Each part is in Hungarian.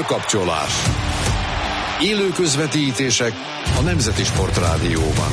Körkapcsolás. Élő közvetítések a Nemzeti Sportrádióban.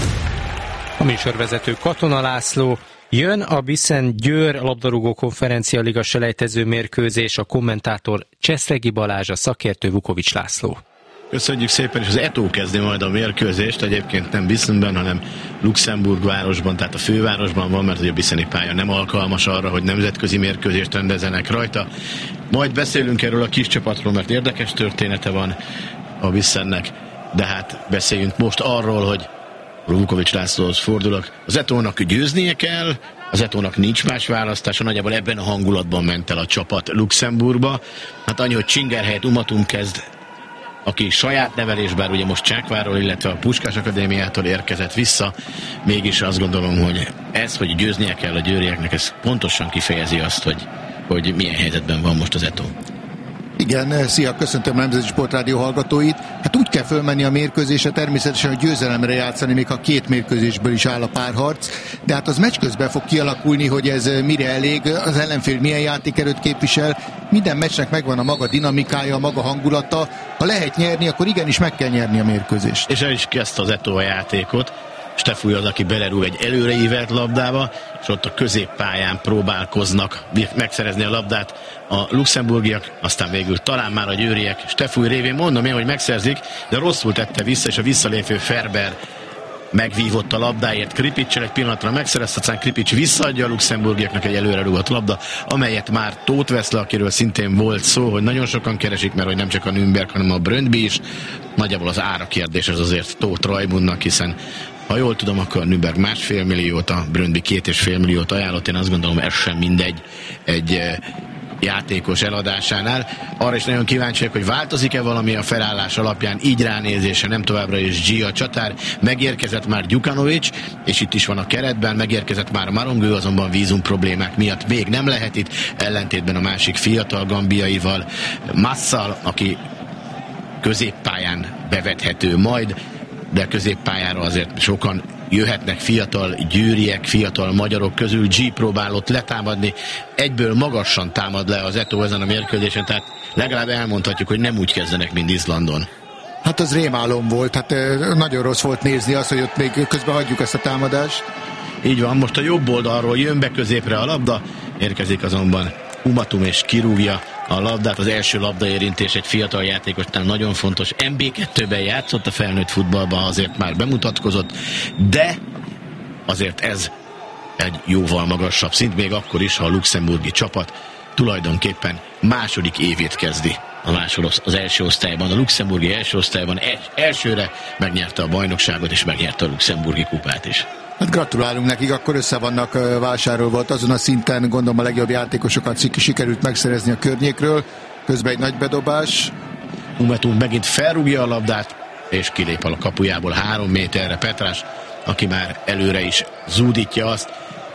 A műsorvezető Katona László. Jön a Biszen-Győr labdarúgó konferencia liga selejtező mérkőzés, a kommentátor Cseszlegi Balázs, a szakértő Vukovics László. Köszönjük szépen, és az Eto kezdi majd a mérkőzést, egyébként nem Biszenben, hanem Luxemburg városban, tehát a fővárosban van, mert a biszeni pálya nem alkalmas arra, hogy nemzetközi mérkőzést rendezenek rajta. Majd beszélünk erről a kis csapatról, mert érdekes története van a Biszennek, de hát beszéljünk most arról, hogy Vukovics Lászlóhoz fordulok. Az Etónak győznie kell, az Etónak nincs más választása, nagyjából ebben a hangulatban ment el a csapat Luxemburgba. Hát annyi, hogy Csinger helyett Umatum kezd, aki saját nevelés, bár ugye most Csákvárról, illetve a Puskás Akadémiától érkezett vissza, mégis azt gondolom, hogy ez, hogy győznie kell a győrieknek, ez pontosan kifejezi azt, hogy milyen helyzetben van most az Eto. Igen, szia, köszöntöm a Nemzeti Sportrádió hallgatóit. Hát úgy kell fölmenni a mérkőzésre, természetesen a győzelemre játszani, még ha két mérkőzésből is áll a párharc, de hát az meccs közben fog kialakulni, hogy ez mire elég, az ellenfél milyen játékerőt képvisel. Minden meccsnek megvan a maga dinamikája, a maga hangulata. Ha lehet nyerni, akkor igenis meg kell nyerni a mérkőzést. És el is kezdte az Eto a játékot. Stefúj az, aki belerúg egy előreívelt labdába, és ott a középpályán próbálkoznak megszerezni a labdát a luxemburgiak, aztán végül talán már a győriek Stefúj révén, mondom én, hogy megszerzik, de rosszul tette vissza, és a visszalépő Ferber megvívott a labdáért Kripicsel, egy pillanatra megszerezte, aztán Kripics visszaadja a luxemburgiaknak egy előrerúgott labda, amelyet már Tóth vesz le, akiről szintén volt szó, hogy nagyon sokan keresik, mert hogy nem csak a Nürnberg, hanem a Brøndby is. Nagyjából az ára kérdés az azért Tóth Rajmundnak, hiszen ha jól tudom, akkor a Nürnberg 1,5 milliót, a Brøndby 2,5 milliót ajánlott. Én azt gondolom, ez sem mindegy egy játékos eladásánál. Arra is nagyon kíváncsiak, hogy változik-e valami a felállás alapján, így ránézése, nem továbbra is Gia Csatár. Megérkezett már Gyukanovics, és itt is van a keretben, megérkezett már Marongő, azonban vízum problémák miatt még nem lehet itt, ellentétben a másik fiatal gambiaival, Masszal, aki középpályán bevethető majd, de középpályára azért sokan jöhetnek fiatal győriek, fiatal magyarok közül. G próbálott letámadni, egyből magasan támad le az Eto ezen a mérkőzésen, tehát legalább elmondhatjuk, hogy nem úgy kezdenek, mint Izlandon. Hát az rémálom volt, hát nagyon rossz volt nézni azt, hogy ott még közben hagyjuk ezt a támadást. Így van, most a jobb oldalról jön be középre a labda, érkezik azonban Umatum és kirúgja a labdát. Az első labdaérintés egy fiatal játékosnál nagyon fontos. MB2-ben játszott a felnőtt futballban, azért már bemutatkozott, de azért ez egy jóval magasabb szint, még akkor is, ha a luxemburgi csapat tulajdonképpen második évét kezdi az első osztályban. A luxemburgi első osztályban elsőre megnyerte a bajnokságot, és megnyerte a luxemburgi kupát is. Hát gratulálunk nekik, akkor össze vannak vásárolva, azon a szinten gondolom a legjobb játékosokat sikerült megszerezni a környékről, közben egy nagy bedobás. Umetum megint felrúgja a labdát, és kilép a kapujából 3 méterre Petrás, aki már előre is zúdítja azt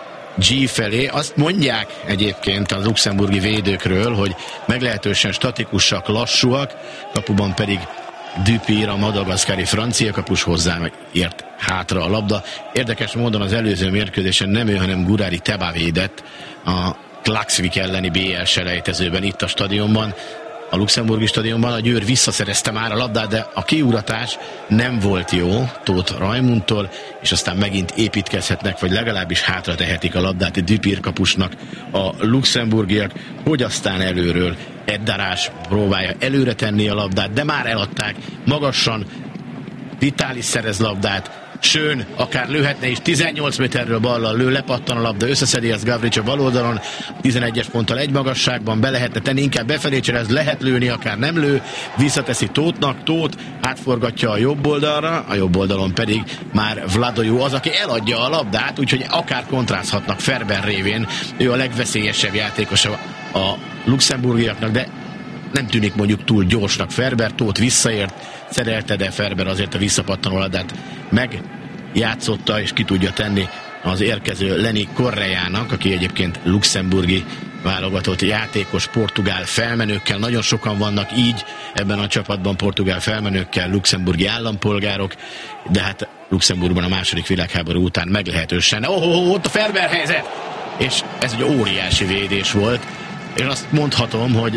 G felé. Azt mondják egyébként a luxemburgi védőkről, hogy meglehetősen statikusak, lassúak, kapuban pedig Dupír, a madagaszkári francia kapus, hozzá ért hátra a labda. Érdekes módon az előző mérkőzésen nem ő, hanem Gurari Teba védett a Klaksvik elleni BL selejtezőben itt a stadionban, a luxemburgi stadionban. A Győr visszaszerezte már a labdát, de a kiuratás nem volt jó Tóth Rajmundtól, és aztán megint építkezhetnek, vagy legalábbis hátra tehetik a labdát egy Dupír kapusnak a luxemburgiak, hogy aztán előről Eddarás próbálja előre tenni a labdát, de már eladták magasan. Vitális szerez labdát, Schön akár lőhetne is, 18 méterről ballal lő, lepattan a labda, összeszedi az Gavrics a bal oldalon, 11-es ponttal egy magasságban, be lehetne tenni, inkább befelé cserez, lehet lőni, akár nem lő, visszateszi Tóthnak, Tóth átforgatja a jobb oldalra, a jobb oldalon pedig már Vladojú az, aki eladja a labdát, úgyhogy akár kontrázhatnak Ferber révén, ő a legveszélyesebb játékosa a luxemburgiaknak, de nem tűnik mondjuk túl gyorsnak Ferber. Tóth visszaért, szerelte, de Ferber azért a visszapattanó labdát megjátszotta, és ki tudja tenni az érkező Lenny Correának, aki egyébként luxemburgi válogatott játékos, portugál felmenőkkel. Nagyon sokan vannak így ebben a csapatban, portugál felmenőkkel, luxemburgi állampolgárok, de hát Luxemburgban a második világháború után meglehetősen. Ott a Ferber helyzet! És ez egy óriási védés volt, és azt mondhatom, hogy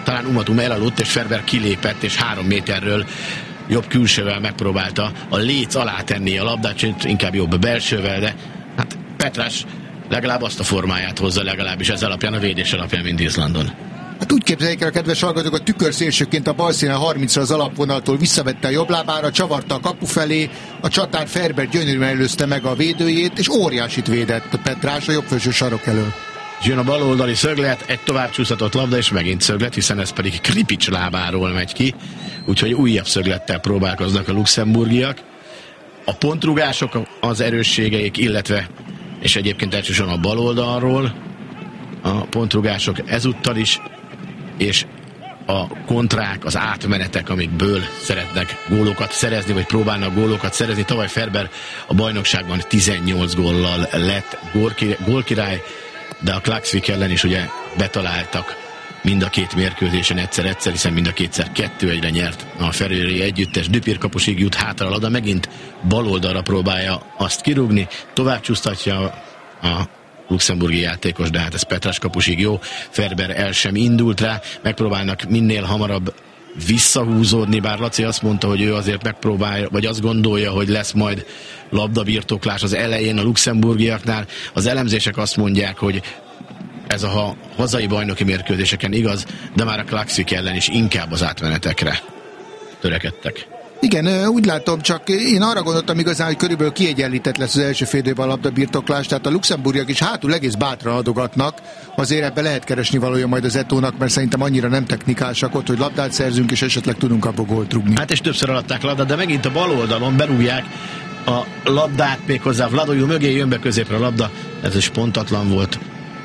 talán Umatum elaludt, és Ferber kilépett, és 3 méterről jobb külsővel megpróbálta a léc alá tenni a labdát, inkább jobb belsővel, de hát Petrás legalább azt a formáját hozza, legalábbis ez alapján, a védés alapján, mint Izlandon. Hát úgy képzeljék el a kedves hallgatók, a tükörszélsőként a bal színen 30-ra az alapvonaltól visszavette a jobb lábára, csavarta a kapu felé, a csatár Ferber gyönyörűen előzte meg a védőjét, és óriásit védett a Petrás a jobb felső sarok elől. Jön a baloldali szöglet, egy tovább csúszhatott labda, és megint szöglet, hiszen ez pedig Kripics lábáról megy ki, úgyhogy újabb szöglettel próbálkoznak a luxemburgiak. A pontrugások az erősségeik, illetve, és egyébként elsősorban a baloldalról a pontrugások ezúttal is, és a kontrák, az átmenetek, amikből szeretnek gólokat szerezni, vagy próbálnak gólokat szerezni. Tavaly Ferber a bajnokságban 18 góllal lett gólkirály, de a Klaksvik ellen is ugye betaláltak mind a két mérkőzésen egyszer-egyszer, hiszen mind a kétszer 2-1-re nyert a Feröeri együttes. Düpir kapusig jut hátra a labda, megint baloldalra próbálja azt kirúgni, tovább csúsztatja a luxemburgi játékos, de hát ez Petrás kapusig jó. Ferber el sem indult rá, megpróbálnak minél hamarabb visszahúzódni, bár Laci azt mondta, hogy ő azért megpróbálja, vagy azt gondolja, hogy lesz majd labdabirtoklás az elején a luxemburgiaknál. Az elemzések azt mondják, hogy ez a hazai bajnoki mérkőzéseken igaz, de már a Klaksvik ellen is inkább az átmenetekre törekedtek. Igen, úgy látom, csak én arra gondoltam igazán, hogy körülbelül kiegyenlített lesz az első fél időben a labdabirtoklás, tehát a luxemburgiak is hátul egész bátran adogatnak, azért ebbe lehet keresni valója majd az Etónak, mert szerintem annyira nem technikásak ott, hogy labdát szerzünk, és esetleg tudunk abból gólt rúgni. Hát és többször alatták labdát, de megint a bal oldalon berúgják a labdát, méghozzá Vladojú mögé jön be középre a labda, ez is pontatlan volt,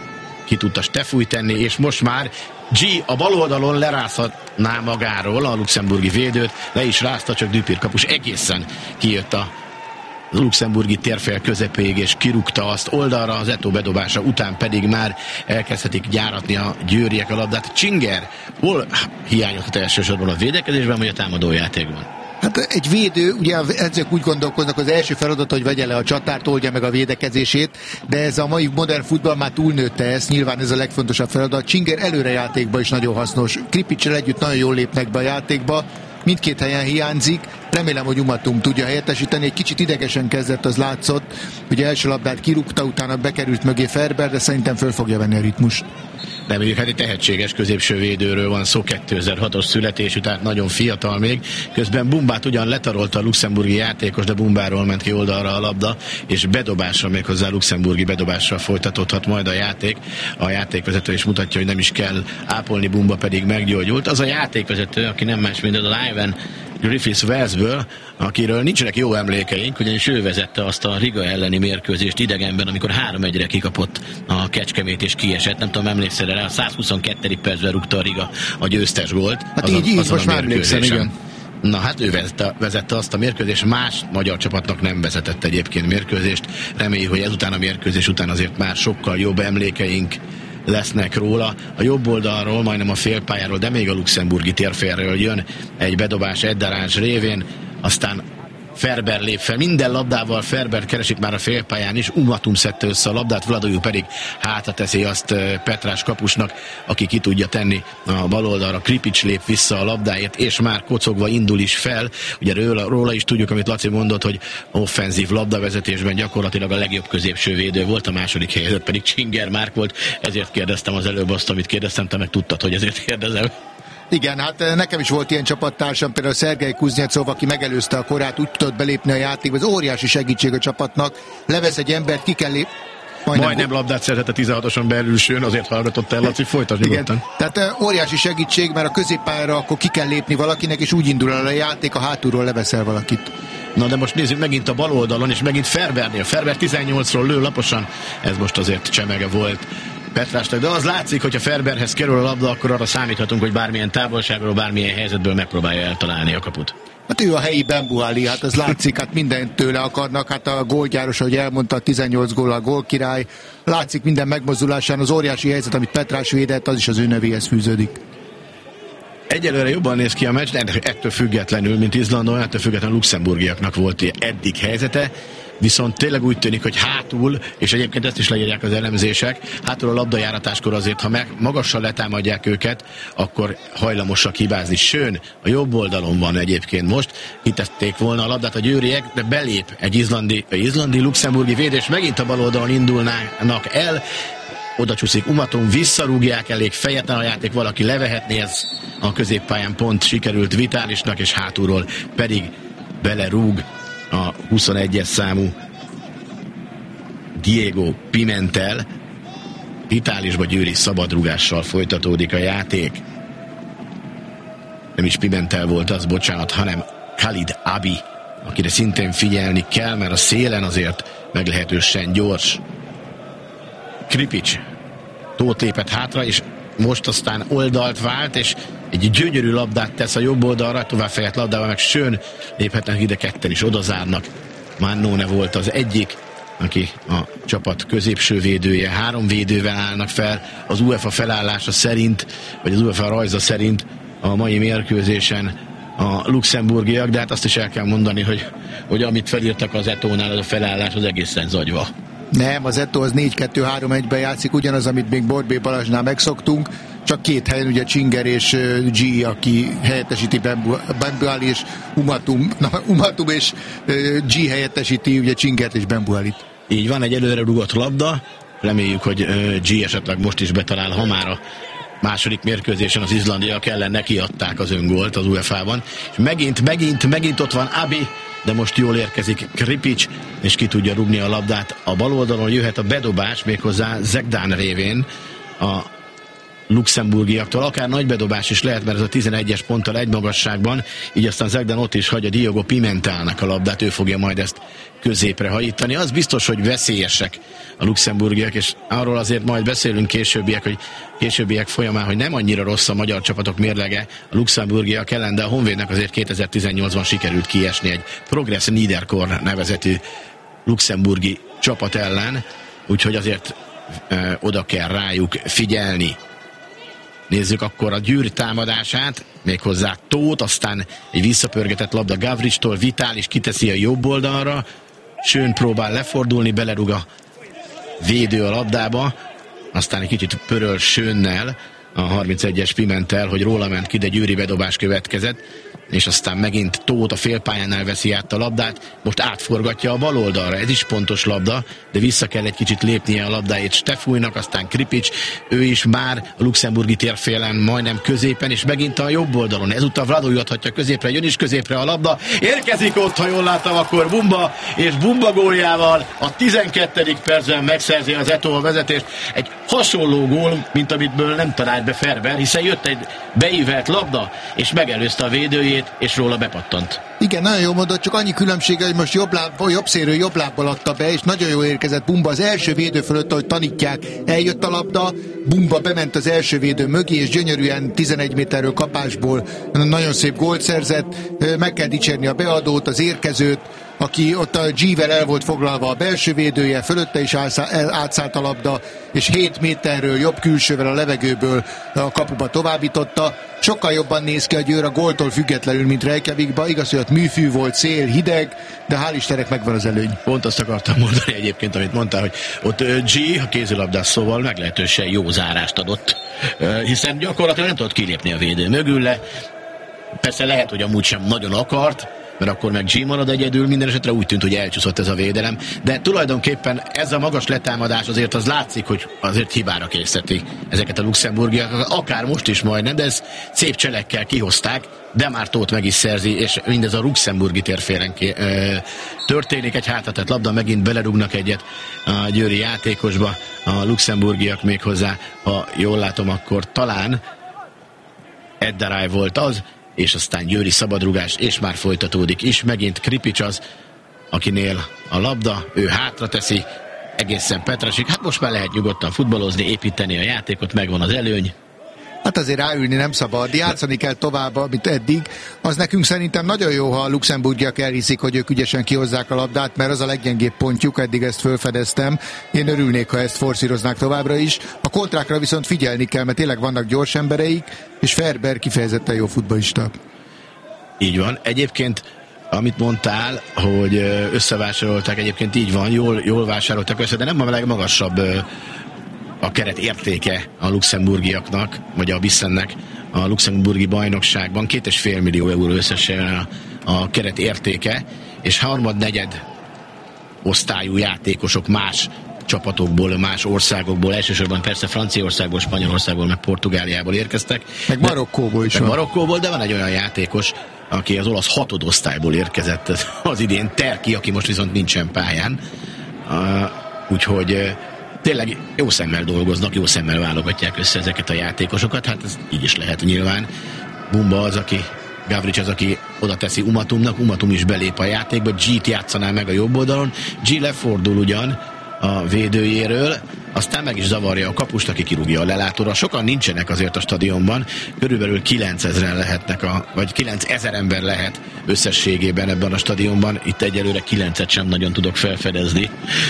ki tudta Stefúj tenni, és most már G a bal oldalon lerázhatná magáról a luxemburgi védőt, le is rázta, csak Düpir kapus egészen kijött a luxemburgi térfél közepéig, és kirúgta azt oldalra, az Eto'o bedobása után pedig már elkezdhetik gyáratni a győriek a labdát. Csinger hol hiányozhat elsősorban a védekezésben, vagy a támadójátékban? Hát egy védő, ugye ezek úgy gondolkoznak, az első feladat, hogy vegye le a csatárt, oldja meg a védekezését, de ez a mai modern futball már túlnőtte ezt, nyilván ez a legfontosabb feladat. Csinger előrejátékban is nagyon hasznos. Kripicsel együtt nagyon jól lépnek be a játékba, mindkét helyen hiányzik, remélem, hogy Umatum tudja helyettesíteni, egy kicsit idegesen kezdett, az látszott, hogy első labdát kirúgta, utána bekerült mögé Ferber, de szerintem föl fogja venni a ritmust. De mondjuk hát egy tehetséges középső védőről van szó, 2006-os születésű, tehát nagyon fiatal még. Közben Bumbát ugyan letarolta a luxemburgi játékos, de Bumbáról ment ki oldalra a labda, és bedobásra, méghozzá luxemburgi bedobásra folytatódhat majd a játék. A játékvezető is mutatja, hogy nem is kell ápolni, Bumba pedig meggyógyult. Az a játékvezető, aki nem más, mint az Ivan Griffiths Walesből, akiről nincsenek jó emlékeink, ugyanis ő vezette azt a Riga elleni mérkőzést idegenben, amikor 3-1-re kikapott a Kecskemét és kiesett. Nem tudom, emlékszel rá, a 122. percben rúgta a Riga a győztes gólt. Hát így most már emlékszem, igen. Na hát ő vezette azt a mérkőzést, más magyar csapatnak nem vezetett egyébként mérkőzést. Reméljük, hogy ezután a mérkőzés után azért már sokkal jobb emlékeink lesznek róla. A jobb oldalról, majdnem a félpályáról, de még a luxemburgi térfélről jön egy bedobás Eddaráns révén, aztán Ferber lép fel, minden labdával Ferber keresik már a félpályán is, Umatum szedte össze a labdát, Vladojú pedig hátra teszi azt Petrás kapusnak, aki ki tudja tenni a bal oldalra. Kripics lép vissza a labdáért, és már kocogva indul is fel. Ugye róla is tudjuk, amit Laci mondott, hogy offenzív labdavezetésben gyakorlatilag a legjobb középső védő volt, a második helyzet pedig Csinger Márk volt, ezért kérdeztem az előbb azt, amit kérdeztem, te meg tudtad, hogy ezért kérdezem. Igen, hát nekem is volt ilyen csapattársam, például Szergej Kuznyecov, aki megelőzte a korát, úgy tudott belépni a játékba, ez óriási segítség a csapatnak, levesz egy embert, ki kell lépni. Majdnem labdát szerzett a 16-oson belülsőn, azért hallgatott el, Laci, folytasd nyugodtan. Tehát óriási segítség, mert a középpályára akkor ki kell lépni valakinek, és úgy indul el a játék, a hátulról leveszel valakit. Na de most nézzük megint a bal oldalon, és megint Ferbernél. Ferber 18-ról lő laposan, ez most azért csemege volt Petrásnak, de az látszik, hogyha Ferberhez kerül a labda, akkor arra számíthatunk, hogy bármilyen távolságról, bármilyen helyzetből megpróbálja eltalálni a kaput. Hát ő a helyi Bembuhali, hát az látszik, hát mindent tőle akarnak, hát a gólgyáros, ahogy elmondta, 18 góllal gólkirály, látszik minden megmozdulásán, az óriási helyzet, amit Petrás védett, az is az ő nevéhez fűződik. Egyelőre jobban néz ki a meccs, de ettől függetlenül, mint Izlandon, ettől függetlenül luxemburgiaknak volt eddig helyzete. viszont tényleg úgy tűnik, hogy hátul, és egyébként ezt is leírják az elemzések, hátul a labdajáratáskor azért, ha magassal letámadják őket, akkor hajlamosak hibázni. Sőn, a jobb oldalon van egyébként most, kitették volna a labdát a győriek, de belép egy izlandi-luxemburgi védés, megint a bal oldalon indulnának el, oda csúszik Umatum, visszarúgják, elég fejetlen a játék, valaki levehetné, ez a középpályán pont sikerült Vitálisnak, és hátulról pedig belerúg a 21-es számú Diego Pimentel. Vitálisba Győri szabadrúgással folytatódik a játék. Nem is Pimentel volt az, bocsánat, hanem Khalid Abi, akire szintén figyelni kell, mert a szélen azért meglehetősen gyors. Kripics Tóth lépett hátra, és most aztán oldalt vált, és egy gyönyörű labdát tesz a jobb oldalra, tovább fejett labdával, meg Sön léphetnek ide, ketten is odazárnak. Mannone volt az egyik, aki a csapat középső védője. 3 védővel állnak fel az UEFA felállása szerint, vagy az UEFA rajza szerint a mai mérkőzésen a luxemburgiak, de hát azt is el kell mondani, hogy amit felírtak az Etónál, az a felállás az egészen zagyva. Nem, az Etó az 4-2-3-1-ben játszik, ugyanaz, amit még Borbé Balázsnál megszoktunk, csak 2 helyen, ugye Csinger és G, aki helyettesíti Bembuali és Umatum és G helyettesíti ugye Csingert és Bembualit. Így van, egy előre rugott labda, reméljük, hogy G esetleg most is betalál, ha már a második mérkőzésen az izlandiak ellen nekiadták az öngolt az UEFA-ban. És megint ott van Abi, de most jól érkezik Kripics, és ki tudja rugni a labdát. A bal oldalon jöhet a bedobás, méghozzá Zegdán révén a luxemburgiaktól, akár nagy bedobás is lehet, mert ez a 11-es ponttal egy magasságban, így aztán Zegdán ott is hagy a Diogo Pimentelnek a labdát, ő fogja majd ezt középre hajítani. Az biztos, hogy veszélyesek a luxemburgiak, és arról azért majd beszélünk későbbiek folyamán, hogy nem annyira rossz a magyar csapatok mérlege a luxemburgiak ellen, de a Honvédnek azért 2018-ban sikerült kiesni egy Progress Niederkorn nevezetű luxemburgi csapat ellen, úgyhogy azért oda kell rájuk figyelni. Nézzük akkor a Győri támadását, méghozzá Tóth, aztán egy visszapörgetett labda Gavricstól, Vitális kiteszi a jobb oldalra, Sön próbál lefordulni, belerúg a védő a labdába, aztán egy kicsit pöröl Sönnel a 31-es Pimentel, hogy róla ment ki, de Győri bedobás következett, és aztán megint Tóth a félpályánál veszi át a labdát, most átforgatja a bal oldalra, ez is pontos labda, de vissza kell egy kicsit lépnie a labdáit Stefújnak, aztán Kripics, ő is már a luxemburgi térfélen majdnem középen, és megint a jobb oldalon, ezúttal Vladó adhatja középre, jön is középre a labda, érkezik ott, ha jól láttam, akkor Bumba, és Bumba góljával a 12. percben megszerzi az Etó a vezetést, egy hasonló gól, mint amitből nem talált be Ferber, hiszen jött egy beívelt labda, és megelőzte a védőjét, és róla bepattant. Igen, nagyon jó mondott, csak annyi különbsége, hogy most jobb szélről jobb lábbal adta be, és nagyon jól érkezett Bumba az első védő fölött, ahogy tanítják, eljött a labda, Bumba bement az első védő mögé, és gyönyörűen 11 méterről kapásból nagyon szép gólt szerzett. Meg kell dicsérni a beadót, az érkezőt, aki ott a G-vel el volt foglalva a belső védője, fölötte is átszállt a labda, és 7 méterről jobb külsővel a levegőből a kapuba továbbította. Sokkal jobban néz ki a Győr a góltól függetlenül, mint Reykjavikba. Igaz, hogy ott műfű volt, szél, hideg, de hál' Istennek megvan az előny. Pont azt akartam mondani egyébként, amit mondtál, hogy ott G, a kézilabdás szóval meglehetősen jó zárást adott, hiszen gyakorlatilag nem tudott kilépni a védő mögül le. Persze lehet, hogy amúgy sem nagyon akart, mert akkor meg G marad egyedül, minden esetre úgy tűnt, hogy elcsúszott ez a védelem, de tulajdonképpen ez a magas letámadás azért az látszik, hogy azért hibára készíti ezeket a luxemburgiak, akár most is majdnem, de ez szép cselekkel kihozták, de már Tóth meg is szerzi, és mindez a luxemburgi térfélen történik, egy hátratett labda, megint belerúgnak egyet a győri játékosba, a luxemburgiak méghozzá, ha jól látom, akkor talán Eddaráj volt az, és aztán győri szabadrugás, és már folytatódik is. Megint Kripics az, akinél a labda, ő hátra teszi, egészen Petrasig. Hát most már lehet nyugodtan futballozni, építeni a játékot, megvan az előny. Hát azért ráülni nem szabad, játszani kell tovább, mint eddig. Az nekünk szerintem nagyon jó, ha a luxemburgiak elhiszik, hogy ők ügyesen kihozzák a labdát, mert az a leggyengébb pontjuk, eddig ezt felfedeztem. Én örülnék, ha ezt forszíroznák továbbra is. A kontrákra viszont figyelni kell, mert tényleg vannak gyors embereik, és Ferber kifejezetten jó futballista. Így van. Egyébként amit mondtál, hogy összevásárolták, egyébként így van, jól vásároltak össze, de nem a legmagasabb a keret értéke a luxemburgiaknak, vagy a Bissennek a luxemburgi bajnokságban. 2,5 millió euró összesen a keret értéke, és harmad-negyed osztályú játékosok más csapatokból, más országokból, elsősorban persze Franciaországból, Spanyolországból, meg Portugáliából érkeztek. Meg Marokkóból is. Meg Marokkóból, de van egy olyan játékos, aki az olasz hatodosztályból érkezett az idén, Terki, aki most viszont nincsen pályán. Úgyhogy tényleg jó szemmel dolgoznak, jó szemmel válogatják össze ezeket a játékosokat, hát ez így is lehet nyilván. Bumba az, aki Gavric az, aki oda teszi Umatumnak, Umatum is belép a játékba, G-t játszaná meg a jobb oldalon, G lefordul ugyan a védőjéről, aztán meg is zavarja a kapust, aki kirúgja a lelátóra. Sokan nincsenek azért a stadionban, körülbelül 9000-en lehetnek, vagy 9000 ember lehet összességében ebben a stadionban, itt egyelőre 9-et sem nagyon tudok felfedezni.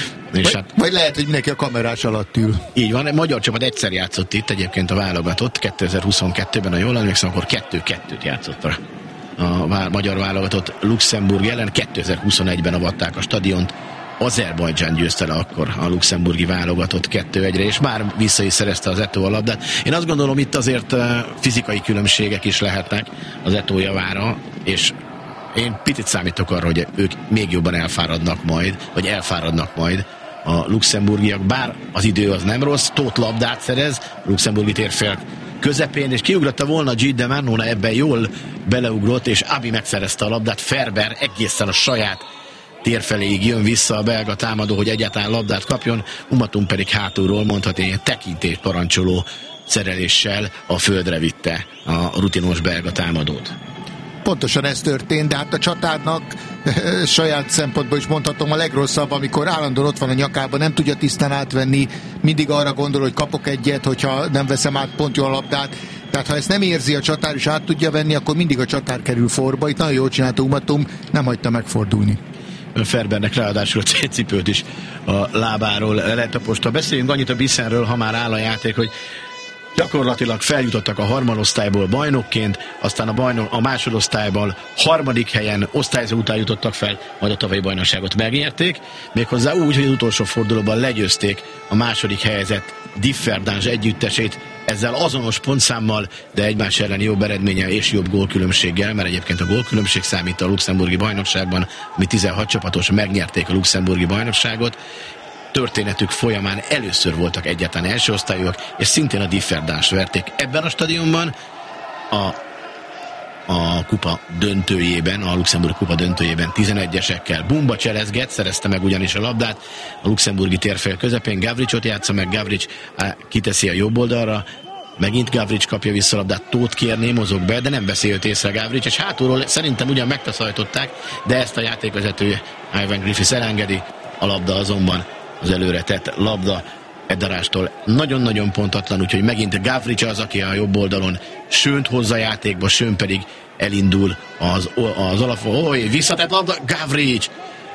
Vagy lehet, hogy mindenki a kamerás alatt ül. Így van, a magyar csapat egyszer játszott itt, egyébként a válogatott, 2022-ben, a jól emlékszem, akkor 2-2-t játszott a magyar válogatott Luxemburg ellen, 2021-ben avatták a stadiont, Azerbajdzsán győzte le akkor a luxemburgi válogatott 2-1-re, és már vissza is szerezte az Eto'o a labdát. Én azt gondolom, itt azért fizikai különbségek is lehetnek az Eto'o javára, és én picit számítok arra, hogy ők még jobban elfáradnak majd a luxemburgiak, bár az idő az nem rossz, Tóth labdát szerez, a luxemburgi térfél közepén, és kiugratta volna Gilles de Mannona, ebben jól beleugrott, és Abi megszerezte a labdát, Ferber egészen a saját térfeléig jön vissza a belga támadó, hogy egyáltalán labdát kapjon, Umatum pedig hátulról mondhatni tekintést parancsoló szereléssel a földre vitte a rutinos belga támadót. Pontosan ez történt, de hát a csatárnak saját szempontból is mondhatom a legrosszabb, amikor állandóan ott van a nyakában, nem tudja tisztán átvenni, mindig arra gondol, hogy kapok egyet, hogyha nem veszem át pont jó a labdát. Tehát ha ezt nem érzi a csatár és át tudja venni, akkor mindig a csatár kerül forba. Itt nagyon jól csinálta Umatum, nem hagyta megfordulni. Ferbernek ráadásul a C-cipőt is a lábáról letaposta. Beszéljünk annyit a Bissenről, ha már áll a játék, hogy gyakorlatilag feljutottak a harmadosztályból bajnokként, aztán a másodosztályban harmadik helyen osztályzó után jutottak fel, majd a tavalyi bajnokságot megnyerték, méghozzá úgy, hogy az utolsó fordulóban legyőzték a második helyezett Differdange együttesét, ezzel azonos pontszámmal, de egymás ellen jobb eredménye és jobb gólkülönbséggel, mert egyébként a gólkülönbség számít a luxemburgi bajnokságban, ami 16 csapatos, megnyerték a luxemburgi bajnokságot. Történetük folyamán először voltak egyáltalán első osztályúak, és szintén a Differdange verték ebben a stadionban a kupa döntőjében, a Luxemburg kupa döntőjében 11-esekkel. Bumba cselezget, szerezte meg ugyanis a labdát a luxemburgi térfél közepén, Gavricot játsza meg, Gavric kiteszi a jobb oldalra, megint Gavric kapja vissza a labdát, Tóth kérné, mozog be, de nem veszi őt észre Gavric, és hátulról szerintem ugyan megtaszajtották, de ezt a játékvezető Ivan Griffiths elengedi, a labda azonban az előre tett labda Edarástól nagyon-nagyon pontatlan, úgyhogy megint Gavric az, aki a jobb oldalon Schönt hozza játékba, Schön pedig elindul az alapból. Visszatett labda, Gavric!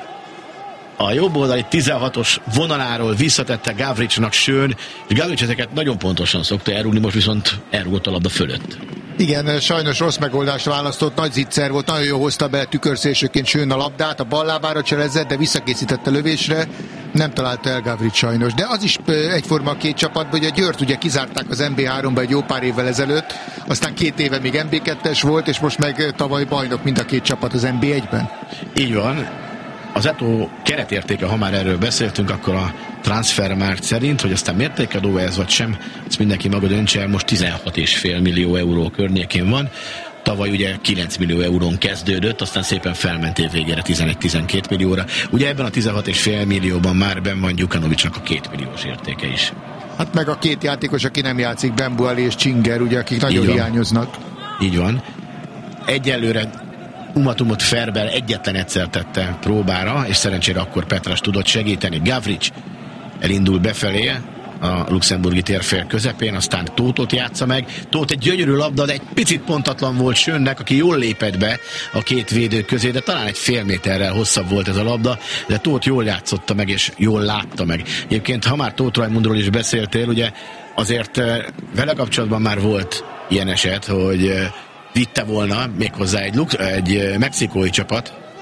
A jobb oldali 16-os vonaláról visszatette Gavricnak Schön, és Gavric ezeket nagyon pontosan szokta elrúgni, most viszont elrúgott a labda fölött. Igen, sajnos rossz megoldást választott, nagy zicser volt, nagyon jól hozta be tükörszélsőként Schön a labdát, a bal lábára cselezett, de visszakészítette lövésre, nem találta el Gavric sajnos. De az is egyforma a két csapatban, hogy a Győrt ugye kizárták az NB3-ba egy jó pár évvel ezelőtt, aztán 2 éve még NB2-es volt, és most meg tavaly bajnok mind a két csapat az NB1-ben. Így van. Az Eto'o keretértéke, ha már erről beszéltünk, akkor a Transfermarkt szerint, hogy aztán mértékadó ez vagy sem, ezt mindenki maga döntse el, most 16,5 millió euró környékén van. Tavaly ugye 9 millió eurón kezdődött, aztán szépen felment év végére 11-12 millióra. Ugye ebben a 16,5 millióban már benn van Gyukanovicnak a 2 milliós értéke is. Hát meg a két játékos, aki nem játszik, Bembuali és Csinger, ugye, akik nagyon hiányoznak. Így van. Egyelőre Umatumot Ferber egyetlen egyszer tette próbára, és szerencsére akkor Petras tudott segíteni. Gavric elindul befelé a luxemburgi térfél közepén, aztán Tóthot játsza meg. Tóth egy gyönyörű labda, de egy picit pontatlan volt Schönnek, aki jól lépett be a két védő közé, de talán egy fél méterrel hosszabb volt ez a labda, de Tóth jól játszotta meg, és jól látta meg. Egyébként, ha már Tóth Raimundról is beszéltél, ugye azért vele kapcsolatban már volt ilyen eset, hogy vitte volna méghozzá egy mexikói csapat,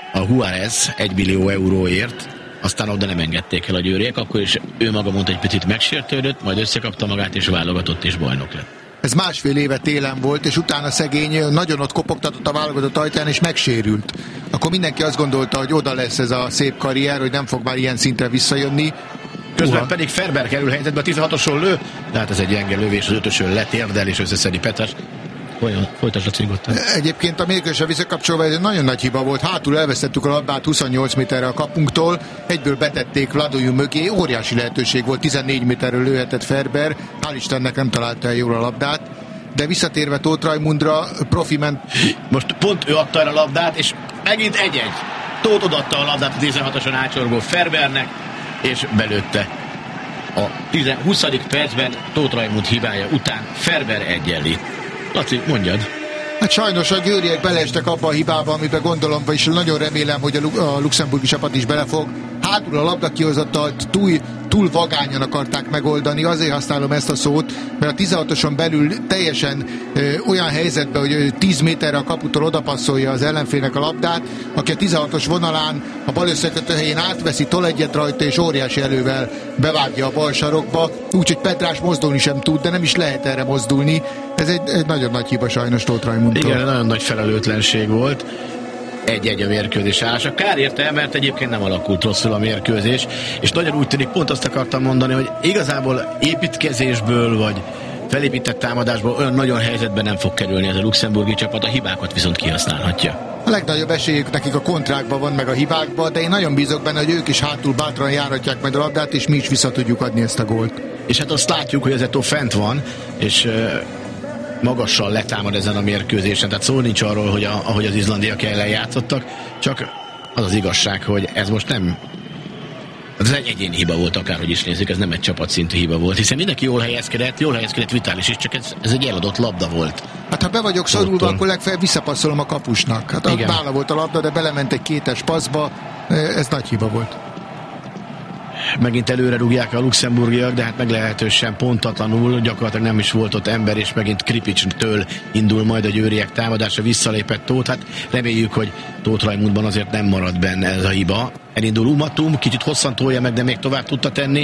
a Juárez 1 millió euróért, aztán oda nem engedték el a győriek, akkor is ő maga mondta, egy picit megsértődött, majd összekapta magát, és válogatott, és bajnok lett. Ez 1,5 éve télen volt, és utána szegény nagyon ott kopogtatott a válogatott ajtaján, és megsérült. Akkor mindenki azt gondolta, hogy oda lesz ez a szép karrier, hogy nem fog már ilyen szintre visszajönni. Közben pedig Ferber kerül helyzetbe, a 16-oson lő, de hát ez egy gyenge lövés, az 5-ösön letérdel, és összeszedi Petrás. Folytasd a cigottan. Egyébként a mérkőzésre visszakapcsolva ez egy nagyon nagy hiba volt. Hátul elvesztettük a labdát 28 méterre a kapunktól, egyből betették Vladojú mögé, óriási lehetőség volt, 14 méterről lőhetett Ferber, hál' Istennek nem találta el jól a labdát, de visszatérve Tóth Rajmundra, profi ment. Most pont ő adta el a labdát, és megint 1-1. Tóth odaadta a labdát a 16-oson átsorgó Ferbernek, és belőtte. A 20. percben Tóth Rajmund hibája után Ferber egyenlít. Laci, mondjad. Hát sajnos a győriek beleestek abba a hibába, amiben gondolom, és nagyon remélem, hogy a luxemburgi csapat is belefog. Hátul a labda kihozatalt túl vagányan akarták megoldani, azért használom ezt a szót, mert a 16-oson belül teljesen olyan helyzetben, hogy 10 méterre a kaputól odapasszolja az ellenfélnek a labdát, aki a 16-os vonalán a bal összekötő helyén átveszi, tol egyet rajta, és óriási elővel bevágja a bal sarokba, úgyhogy Petrás mozdulni sem tud, de nem is lehet erre mozdulni. Ez egy nagyon nagy hiba sajnos Tóth Rajmundtól. Igen, nagyon nagy felelőtlenség volt. 1-1 a mérkőzés állása. Kár érte, mert egyébként nem alakult rosszul a mérkőzés, és nagyon úgy tűnik, pont azt akartam mondani, hogy igazából építkezésből, vagy felépített támadásból olyan nagyon helyzetben nem fog kerülni ez a luxemburgi csapat, a hibákat viszont kihasználhatja. A legnagyobb esélyük nekik a kontrákban van, meg a hibákban, de én nagyon bízok benne, hogy ők is hátul bátran járhatják majd a labdát, és mi is vissza tudjuk adni ezt a gólt. És hát azt látjuk, hogy az Eto'o fent van, és magassal letámad ezen a mérkőzésen, tehát szó nincs arról, hogy ahogy az izlandiak ellen játszottak, csak az az igazság, hogy ez most nem, ez egy egyéni hiba volt, akárhogy is nézzük, ez nem egy csapatszintű hiba volt, hiszen mindenki jól helyezkedett Vitális is, csak ez egy eladott labda volt. Hát ha be vagyok szorulva, akkor legfeljebb visszapasszolom a kapusnak. Hát nála volt a labda, de belement egy 2-es passzba, ez nagy hiba volt. Megint előre rúgják a luxemburgiak, de hát meglehetősen pontatlanul, gyakorlatilag nem is volt ott ember, és megint Kripics-től indul majd a győriek támadása, visszalépett Tóth, hát reméljük, hogy Tóth Rajmundban azért nem marad benne ez a hiba. Elindul Umatum, kicsit hosszan tolja meg, de még tovább tudta tenni,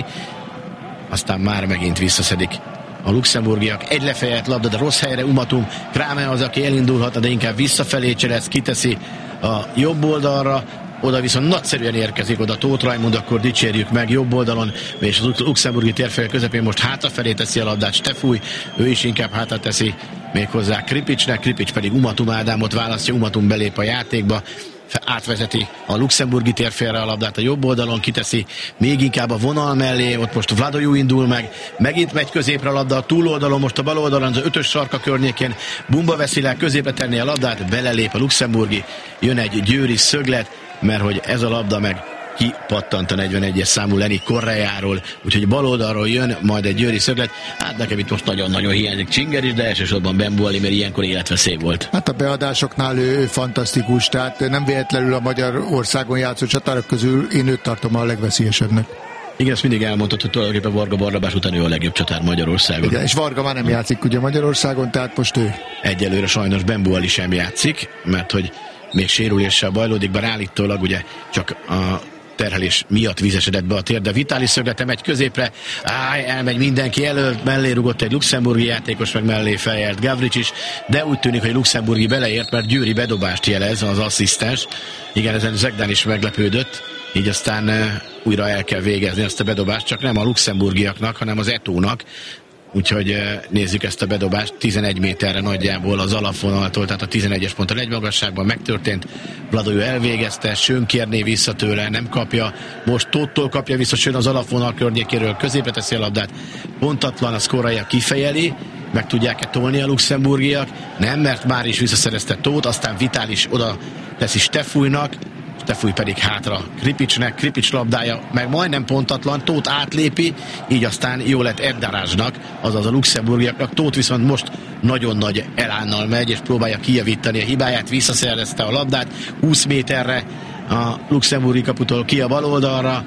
aztán már megint visszaszedik a luxemburgiak. Egy lefejelt labda, de rossz helyre Umatum, Kramer az, aki elindulhatna, de inkább visszafelé cselez, kiteszi a jobb oldalra, oda viszont nagyszerűen érkezik oda Tóth Rajmund, akkor dicsérjük meg jobb oldalon, és az luxemburgi térfél közepén most hátrafelé teszi a labdát Stefúj, ő is inkább hátra teszi méghozzá Kripicsnek, Kripics pedig Umatum Ádámot választja, Umatum belép a játékba, átvezeti a luxemburgi térfélre a labdát a jobb oldalon, kiteszi még inkább a vonal mellé, ott most Vladojú indul meg, megint megy középre a labda a túloldalon, most a bal oldalon az 5-ös sarka környékén Bumba veszi le, középre tenni a labdát, belelép a luxemburgi, jön egy győri szöglet, mert hogy ez a labda meg kipattant a 41-es számú Lenny Correáról, úgyhogy bal oldalról jön majd egy győri szöglet. Hát nekem itt most nagyon-nagyon hiányzik Csinger is, de elsősorban Ben Buali, mert ilyenkor életveszély volt. Hát a beadásoknál ő fantasztikus, tehát nem véletlenül a Magyarországon játszott csatárok közül én őt tartom a legveszélyesebbnek. Igen, ezt mindig elmondtad, hogy tulajdonképpen Varga Barnabás után ő a legjobb csatár Magyarországon. Igen, és Varga már nem játszik ugye Magyarországon, tehát most ő. Egyelőre sajnos Ben Buali sem játszik, mert hogy még sérüléssel bajlódik, bár állítólag ugye csak a terhelés miatt vízesedett be a tér, de Vitális szöglete megy középre, elmegy mindenki elől, mellé rugott egy luxemburgi játékos, meg mellé feljelt Gavrics is, de úgy tűnik, hogy luxemburgi beleért, mert Győri bedobást jelez az asszisztens. Igen, ezen Zegdán is meglepődött, így aztán újra el kell végezni ezt a bedobást, csak nem a luxemburgiaknak, hanem az Eto'nak. Úgyhogy nézzük ezt a bedobást, 11 méterre nagyjából az alapvonaltól, tehát a 11-es ponttal egy magasságban megtörtént. Vladojú elvégezte, Schön kérné vissza tőle, nem kapja, most Tóthtól kapja vissza Schön az alapvonal környékéről, középre teszi a labdát, pontatlan, a Correa kifejeli, meg tudják-e tolni a luxemburgiak? Nem, mert már is visszaszerezte Tóth, aztán Vitális oda teszi Stefújnak, Stefúj pedig hátra Kripicsnek, Kripics labdája meg majdnem pontatlan, Tóth átlépi, így aztán jó lett Eddarázsnak, azaz a luxemburgiaknak. Tóth viszont most nagyon nagy elánnal megy, és próbálja kijavítani a hibáját, visszaszerezte a labdát 20 méterre a luxemburgi kaputól ki a bal oldalra,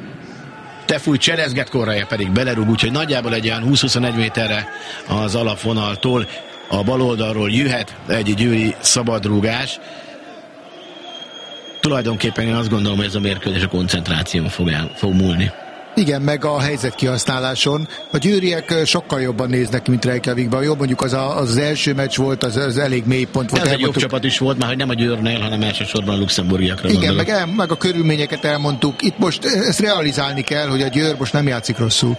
Stefúj cselezget, Correa pedig belerúg, úgyhogy nagyjából egy olyan 20-21 méterre az alapvonaltól a bal oldalról jöhet egy győri szabadrúgás. tulajdonképpen én azt gondolom, hogy ez a mérkőzés a koncentráción fog múlni. Igen, meg a helyzet kihasználáson. A győriek sokkal jobban néznek ki, mint Reykjavikban. Jó, mondjuk az első meccs volt, az elég mély pont volt. Ez egy jobb csapat is volt, már hogy nem a Győrnél, hanem elsősorban a luxemburgiakra gondolok. Igen, meg a körülményeket elmondtuk. Itt most ezt realizálni kell, hogy a Győr most nem játszik rosszul.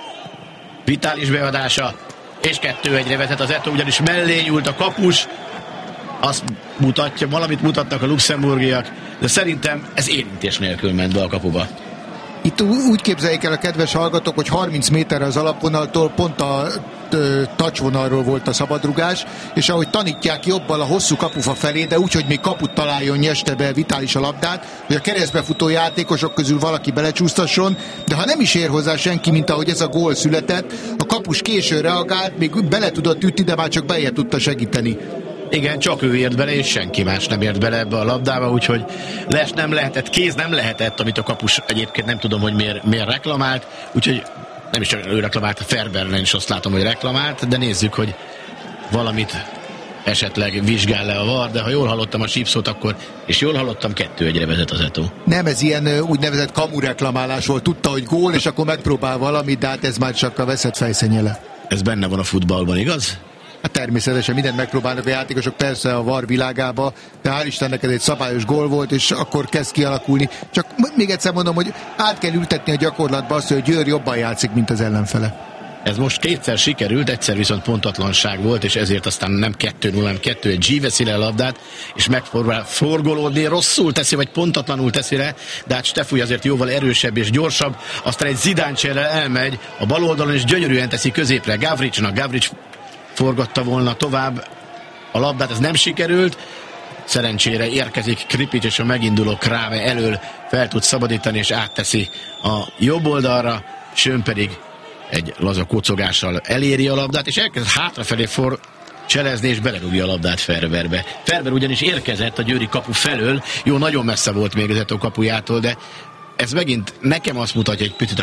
Vitális beadása, és 2-1-re vezet az Eto'o, ugyanis mellé nyúlt a kapus. Azt mutatja, valamit mutatnak a luxemburgiak, de szerintem ez érintés nélkül ment be a kapuba. Itt úgy képzeljék el a kedves hallgatók, hogy 30 méterre az alapvonaltól pont a touchvonalról volt a szabadrugás, és ahogy tanítják jobbal a hosszú kapufa felé, de úgy, hogy még kaput találjon, nyeste be Vitális a labdát, hogy a keresztbefutó játékosok közül valaki belecsúsztasson, de ha nem is ér hozzá senki, mint ahogy ez a gól született, a kapus későn reagált, még bele tudott ütni, de már csak beje tudta segíteni. Igen, csak ő ért bele, és senki más nem ért bele ebbe a labdába, úgyhogy les nem lehetett, kéz nem lehetett, amit a kapus egyébként nem tudom, hogy miért reklamált, úgyhogy nem is csak ő reklamált, a Ferberlen is azt látom, hogy reklamált, de nézzük, hogy valamit esetleg vizsgál le a VAR, de ha jól hallottam a sípszót, akkor, és jól hallottam, 2-1-re vezet az Eto'o. Nem, ez ilyen úgynevezett kamu reklamálás volt, tudta, hogy gól, és akkor megpróbál valamit, de hát ez már csak a veszett fejszennyele. Ez benne van a futballban, igaz? Hát természetesen mindent megpróbálnak a játékosok, persze a VAR világába, de hál' Istennek ez egy szabályos gól volt, és akkor kezd kialakulni. Csak még egyszer mondom, hogy át kell ültetni a gyakorlatba azt, hogy Győr jobban játszik, mint az ellenfele. Ez most kétszer sikerült, egyszer viszont pontatlanság volt, és ezért aztán nem 2-0, hanem 2-1 G veszi le a labdát, és megpróbál forgolódni, rosszul teszi, vagy pontatlanul teszi le, de hát Stefúj azért jóval erősebb és gyorsabb, aztán egy Zidane-csere elmegy a bal oldalon, és gyönyörűen teszi középre Gavricsnak, forgatta volna tovább a labdát, ez nem sikerült. Szerencsére érkezik Kripic, és a meginduló Kráve elől fel tud szabadítani, és átteszi a jobb oldalra, Schön pedig egy laza kocogással eléri a labdát, és elkezd hátrafelé cselezni, és belerúgja a labdát Ferberbe. Ferber ugyanis érkezett a győri kapu felől, jó, nagyon messze volt még az Eto'o kapujától, de ez megint nekem azt mutatja, egy picit a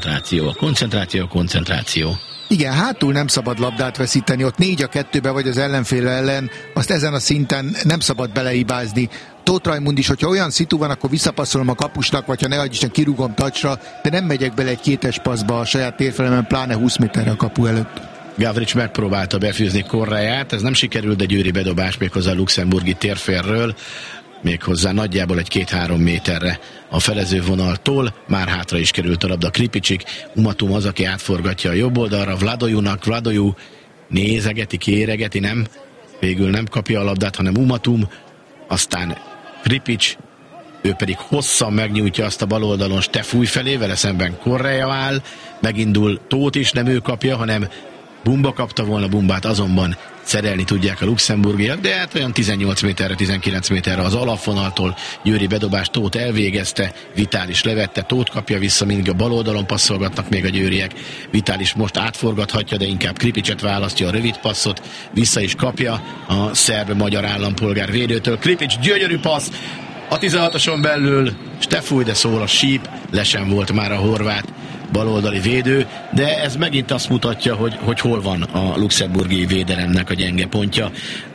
koncentráció. Igen, hátul nem szabad labdát veszíteni, ott 4-2-be vagy az ellenfél ellen, azt ezen a szinten nem szabad beleibázni. Tóth Rajmund is, hogyha olyan szitu van, akkor visszapasszolom a kapusnak, vagy ha ne adj Isten, kirúgom touchra, de nem megyek bele egy kétes passzba a saját térfelemen, pláne 20 méterre a kapu előtt. Gavrics megpróbálta befűzni Correát, ez nem sikerült, de győri bedobás méghozzá a luxemburgi térfélről, méghozzá nagyjából egy 2-3 méterre a felező vonaltól, már hátra is került a labda Kripicsig, Umatum az, aki átforgatja a jobb oldalra, Vladoju nézegeti, kéregeti, nem, végül nem kapja a labdát, hanem Umatum, aztán Kripics, ő pedig hosszan megnyújtja azt a bal oldalon Stefúj felé, vele szemben Correa áll, megindul Tóth is, nem ő kapja, hanem Bumba kapta volna, Bumbát azonban szerelni tudják a luxemburgiak, de hát olyan 18 méterre, 19 méterre az alapvonaltól győri bedobást Tóth elvégezte, Vitális levette, Tóth kapja vissza, mindig a bal oldalon passzolgatnak még a győriek, Vitális most átforgathatja, de inkább Kripicset választja a rövid passzot, vissza is kapja a szerb-magyar állampolgár védőtől, Kripics gyönyörű passz, a 16-oson belül Stefúj, de szól a síp, le sem volt már a horvát baloldali védő, de ez megint azt mutatja, hogy hol van a luxemburgi védelemnek a gyenge pontja.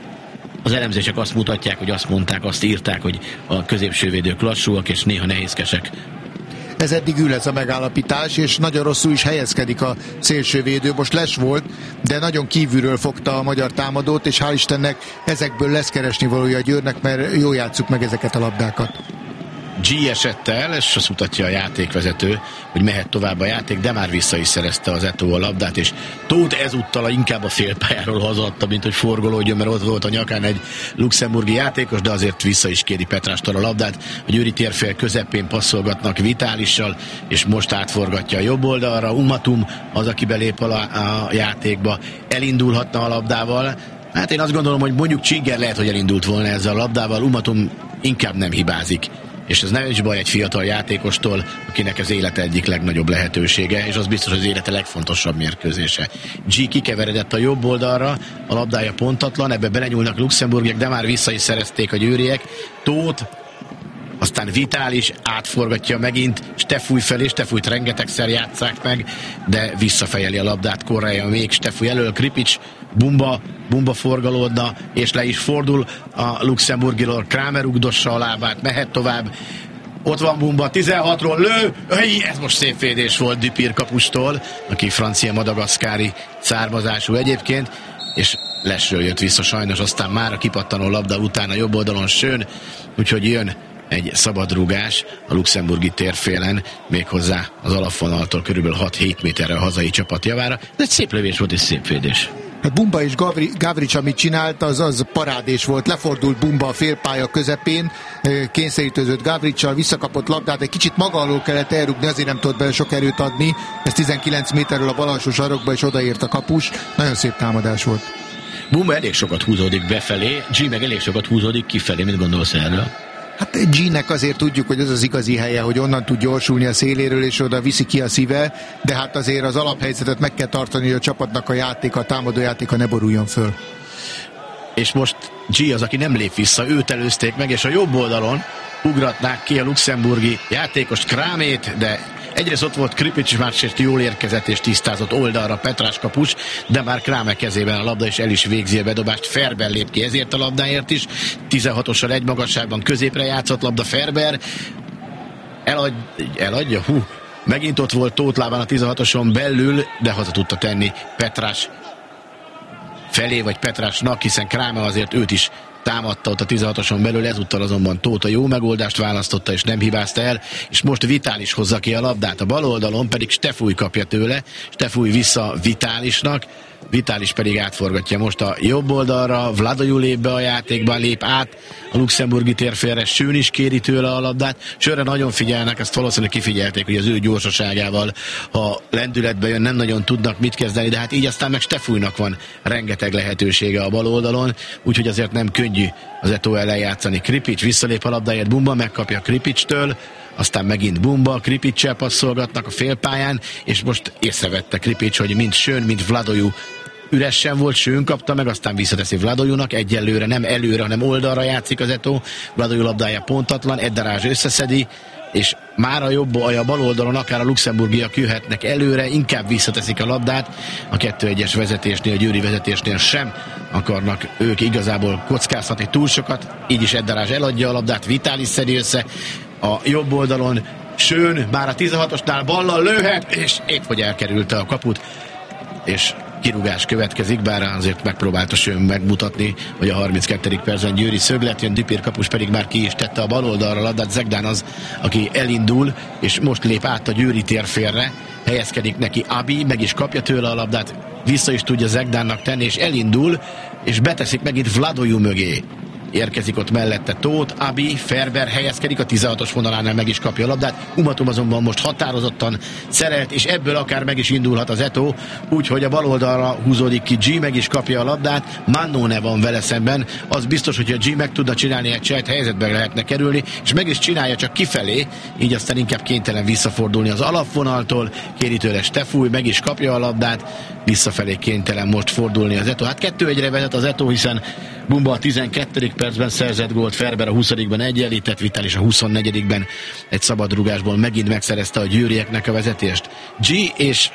Az elemzések azt mutatják, hogy azt mondták, azt írták, hogy a középső védők lassúak és néha nehézkesek. Ez eddig ül ez a megállapítás, és nagyon rosszul is helyezkedik a szélsővédő. Most Les volt, de nagyon kívülről fogta a magyar támadót, és hál' Istennek ezekből lesz keresni valója a Győrnek, mert jól játsszuk meg ezeket a labdákat. G esett el, és azt mutatja a játékvezető, hogy mehet tovább a játék, de már vissza is szerezte az Eto'o a labdát, és Tóth ezúttal inkább a félpályáról hazaadta, mint hogy forgolódjon, mert ott volt a nyakán egy luxemburgi játékos, de azért vissza is kéri Petrástól a labdát. A győri térfél közepén passzolgatnak Vitálissal, és most átforgatja a jobb oldalra. Umatum az, aki belép a játékba, elindulhatna a labdával. Hát én azt gondolom, hogy mondjuk Csigger lehet, hogy elindult volna ezzel a labdával, Umatum inkább nem hibázik. És ez nem is baj egy fiatal játékostól, akinek az élete egyik legnagyobb lehetősége, és az biztos az élete legfontosabb mérkőzése. G kikeveredett a jobb oldalra, a labdája pontatlan, ebbe belenyúlnak luxemburgiek, de már vissza is szerezték a győriek. Tóth, aztán Vitális átforgatja megint Stefúj felé, Stefújt rengetegszer játsszák meg, de visszafejeli a labdát Correa még Stefúj elől, Kripics Bumba forgalódna, és le is fordul a luxemburgiról, Kramer ugdossa a lábát, mehet tovább, ott van Bumba, 16-ról lő, ez most szép védés volt Dupír kapustól, aki francia madagaszkári származású egyébként, és lesről jött vissza sajnos, aztán már a kipattanó labda után a jobb oldalon Schön, úgyhogy jön egy szabadrúgás a luxemburgi térfélen, méghozzá az alapvonaltól körülbelül 6-7 méterre a hazai csapat javára. Ez egy szép lövés volt és szép védés. Hát Bumba és Gavrics, amit csinált, az parádés volt. Lefordult Bumba a félpálya közepén, kényszerítőzött Gavricsal, visszakapott labdát, egy kicsit maga alól kellett elrugni, azért nem tudott bele sok erőt adni. Ez 19 méterről a bal alsó sarokba, és odaért a kapus. Nagyon szép támadás volt. Bumba elég sokat húzódik befelé, G meg elég sokat húzódik kifelé, mit gondolsz erről? Hát G-nek azért tudjuk, hogy ez az igazi helye, hogy onnan tud gyorsulni a széléről, és oda viszi ki a szíve, de hát azért az alaphelyzetet meg kell tartani, hogy a csapatnak a játéka, a támadó játéka ne boruljon föl. És most G az, aki nem lép vissza, őt előzték meg, és a jobb oldalon ugratnák ki a luxemburgi játékos Krámét, de egyrészt ott volt Kripics, másrészt jól érkezett és tisztázott oldalra Petrás kapus, de már Krámer kezében a labda, és el is végzi a bedobást. Ferber lép ki ezért a labdáért is, 16-ossal egy magasságban középre játszott labda Ferber, eladja, megint ott volt Tóth lábán a 16-oson belül, de haza tudta tenni Petrás felé, vagy Petrásnak, hiszen Krámer azért őt is támadta ott a 16-oson belül, ezúttal azonban Tóth a jó megoldást választotta, és nem hibázta el, és most Vitális hozza ki a labdát, a bal oldalon pedig Stefúj kapja tőle, Stefúj vissza Vitálisnak, Vitális pedig átforgatja most a jobb oldalra, Vladojú lép be a játékban, lép át a luxemburgi térfélre, Schön is kéri tőle a labdát, Schönre nagyon figyelnek, ezt valószínűleg kifigyelték, hogy az ő gyorsaságával, ha lendületbe jön, nem nagyon tudnak mit kezdeni, de hát így aztán meg Stefújnak van rengeteg lehetősége a bal oldalon, úgyhogy azért nem könnyű az Eto'o ellen játszani. Kripics visszalép a labdáért, Bumba megkapja Kripicstől, aztán megint Bumba, Kripicsel passzolgatnak a félpályán, és most észrevette Kripics, hogy mind Schön, mind Vladojú üresen volt, Schön kapta meg, aztán visszateszi Vladojunak, egyelőre nem előre, hanem oldalra játszik az Eto'o, Vladojú labdája pontatlan, Eddarázs összeszedi, és már a bal oldalon akár a luxemburgiak jöhetnek előre, inkább visszateszik a labdát, a 2-1-es vezetésnél, a győri vezetésnél sem akarnak ők igazából kockáztatni túl sokat, így is Eddarázs eladja a labdát, Vitális szedi össze, a jobb oldalon Schön, már a 16-osnál ballal lőhet, és épp hogy elkerülte a kaput, és kirúgás következik, bár azért megpróbálta Schön megmutatni, hogy a 32. percben győri szöglet jön, Dupír kapus pedig már ki is tette a bal oldalra a labdát, Zegdán az, aki elindul, és most lép át a győri térfélre, helyezkedik neki Abi, meg is kapja tőle a labdát, vissza is tudja Zegdánnak tenni, és elindul, és beteszik megint Vladojú mögé. Érkezik ott mellette Tóth, Abi, Ferber helyezkedik, a 16-os vonalánál meg is kapja a labdát. Umatum azonban most határozottan szerelt, és ebből akár meg is indulhat az Eto'o, úgyhogy a bal oldalra húzódik ki G, meg is kapja a labdát, Mannone van vele szemben, az biztos, hogy a G meg tudna csinálni egy cselt, helyzetbe lehetne kerülni, és meg is csinálja, csak kifelé, így aztán inkább kénytelen visszafordulni az alapvonaltól, kéri tőle Stefúj, meg is kapja a labdát, visszafelé kénytelen most fordulni az Eto'o. Hát 2-1-re vezet az Eto'o, hiszen Bumba a 12. percben szerzett gólt, Ferber a 20-ben egyenlített, Vitális a 24-ben egy szabadrugásból megint megszerezte a győrieknek a vezetést. G és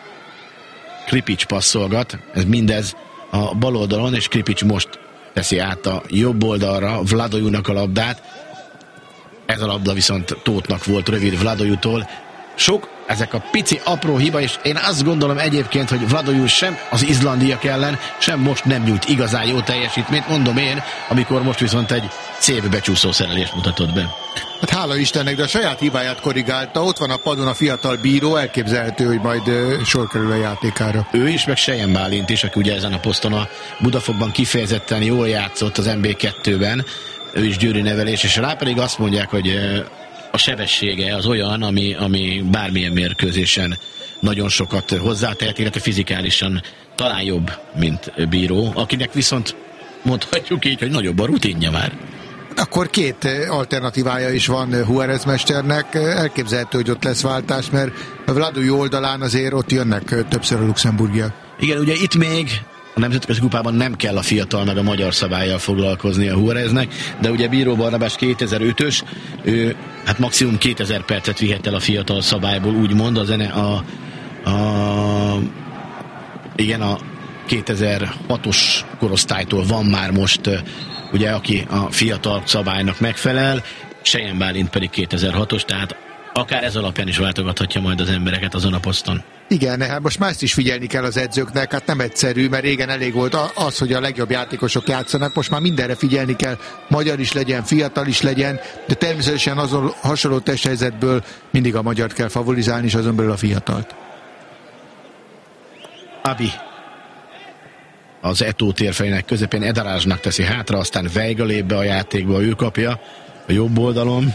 Kripics passzolgat, ez mindez a bal oldalon, és Kripics most teszi át a jobb oldalra Vladojunak a labdát. Ez a labda viszont Tóthnak volt rövid Vladojutól. Ezek a pici, apró hiba, és én azt gondolom egyébként, hogy Vladojú sem az izlandiak ellen, sem most nem nyújt igazán jó teljesítményt, mondom én, amikor most viszont egy szép becsúszó szerelést mutatott be. Hát hála Istennek, de a saját hibáját korrigálta, ott van a padon a fiatal bíró, elképzelhető, hogy majd sor kerül a játékára. Ő is, meg Sejen Bálint is, aki ugye ezen a poszton a Budafokban kifejezetten jól játszott az MB2-ben, ő is győri nevelés, és rá pedig azt mondják, hogy a sebessége az olyan, ami bármilyen mérkőzésen nagyon sokat hozzátehet, illetve fizikálisan talán jobb, mint bíró, akinek viszont mondhatjuk így, hogy nagyobb a rutinja már. Akkor két alternatívája is van Juárez mesternek, elképzelhető, hogy ott lesz váltás, mert a Vladojú oldalán azért ott jönnek többször a luxemburgiak. Igen, ugye itt még a nemzetközi kupában nem kell a fiatal meg a magyar szabállyal foglalkozni a Juáreznek, de ugye Bíró Barnabás 2005-ös, ő hát maximum 2000 percet vihet el a fiatal szabályból, úgymond a 2006-os korosztálytól van már most, ugye, aki a fiatal szabálynak megfelel, Sejen Bálint pedig 2006-os, tehát akár ez alapján is váltogathatja majd az embereket azon a poszton. Igen, hát most már ezt is figyelni kell az edzőknek, hát nem egyszerű, mert régen elég volt az, hogy a legjobb játékosok játszanak, most már mindenre figyelni kell, magyar is legyen, fiatal is legyen, de természetesen azon hasonló testhelyzetből mindig a magyart kell favorizálni, és azon belül a fiatalt. Abi az Eto'o térfelének közepén Edarázsnak teszi hátra, aztán Veiga lép be a játékba, ő kapja a jobb oldalon.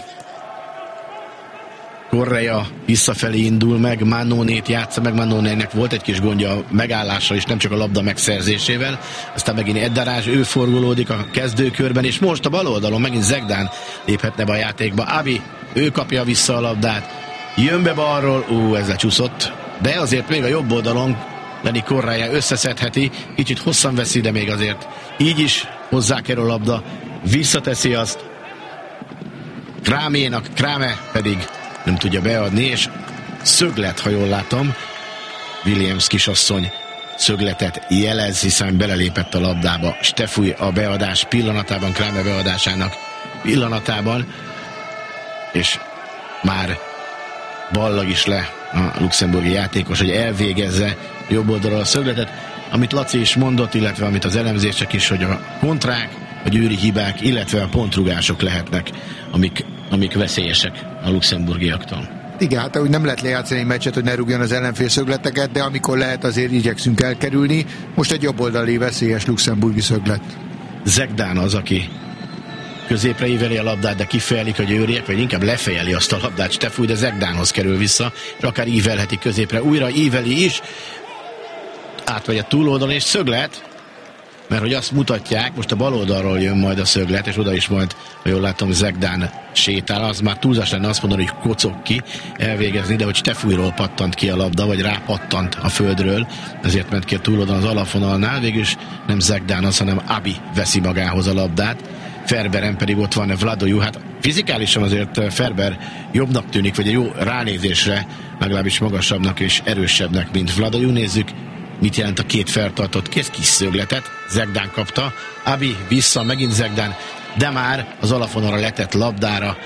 Correa visszafelé indul meg, Mannonét játsza meg, Mannonének volt egy kis gondja a megállással is, nem csak a labda megszerzésével, aztán megint Edarázs, ő forgolódik a kezdőkörben, és most a bal oldalon megint Zegdán léphetne be a játékba. Abi, ő kapja vissza a labdát, jön be balról, ez lecsúszott, de azért még a jobb oldalon Lenny Correa összeszedheti, kicsit hosszan veszi, de még azért így is hozzákerül a labda, visszateszi azt Kráménak, Kráme pedig nem tudja beadni, és szöglet, ha jól látom, Williams kisasszony szögletet jelez, hiszen belelépett a labdába. Stefúj a beadás pillanatában, Kráme beadásának pillanatában, és már ballag is le a luxemburgi játékos, hogy elvégezze jobb oldalról a szögletet, amit Laci is mondott, illetve amit az elemzések is, hogy a kontrák, a győri hibák, illetve a pontrugások lehetnek, amik veszélyesek a luxemburgiaktól. Igen, hát úgy nem lehet lejátszani egy meccset, hogy ne rúgjon az ellenfél szögleteket, de amikor lehet, azért igyekszünk elkerülni. Most egy jobboldali veszélyes luxemburgi szöglet. Zegdán az, aki középre íveli a labdát, de kifejelik a győriek, vagy inkább lefejeli azt a labdát Stefúj, de Zegdánhoz kerül vissza, és akár ívelheti középre. Újra íveli is, átmegy a túloldalon, és szöglet, mert hogy azt mutatják, most a bal oldalról jön majd a szöglet, és oda is majd, ha jól látom, Zegdán sétál, az már túlzás lenne azt mondani, hogy kocog ki elvégezni, de hogy Stefújról pattant ki a labda, vagy rápattant a földről, ezért ment ki a túloldalon az alapvonalnál, végülis nem Zegdán az, hanem Abi veszi magához a labdát, Ferberen pedig ott van Vladojú, hát fizikálisan azért Ferber jobbnak tűnik, vagy egy jó ránézésre, legalábbis magasabbnak és erősebbnek, mint Vladojú. Nézzük, mit jelent a két feltartott kis szögletet. Zegdán kapta, Abi vissza, megint Zegdán, de már az alapvonalra letett labdára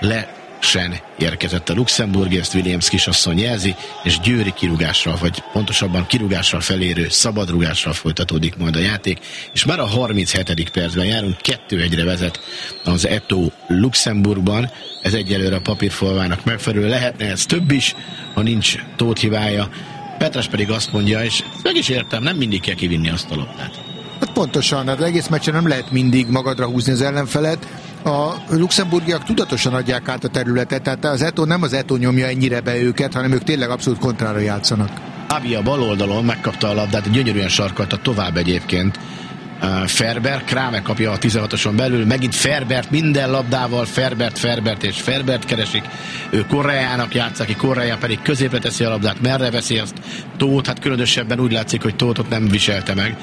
lesen érkezett a luxemburgi, ezt Williams kisasszony jelzi, és győri kirúgással, vagy pontosabban kirúgással felérő szabadrúgással folytatódik majd a játék, és már a 37. percben járunk, 2-1-re vezet az Eto'o Luxemburgban, ez egyelőre a papírfalvának megfelelő, lehetne ez több is, ha nincs Tóth hibája. Petrás pedig azt mondja, és meg is értem, nem mindig kell kivinni azt a labdát. Hát pontosan, hát egész meccsen nem lehet mindig magadra húzni az ellenfelet. A luxemburgiak tudatosan adják át a területet, tehát az Eto'o nem az Eto'o nyomja ennyire be őket, hanem ők tényleg abszolút kontrára játszanak. Abi a bal oldalon megkapta a labdát, gyönyörűen sarkalta tovább egyébként Ferber, Kráme kapja a 16-oson belül, megint Ferbert minden labdával, Ferbert keresik, ő Correának játsz, aki Correa pedig középre teszi a labdát, merre veszi azt Tóth, hát különösebben úgy látszik, hogy Tóthot nem viselte meg